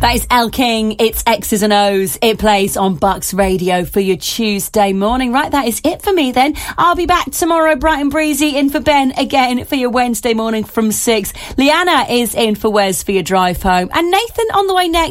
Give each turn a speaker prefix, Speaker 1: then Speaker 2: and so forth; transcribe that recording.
Speaker 1: That is Elle King. It's X's and O's. It plays on Bucks Radio for your Tuesday morning. Right, that is it for me then. I'll be back tomorrow, bright and breezy, in for Ben again for your Wednesday morning from 6. Leanna is in for Wes for your drive home. And Nathan on the way next.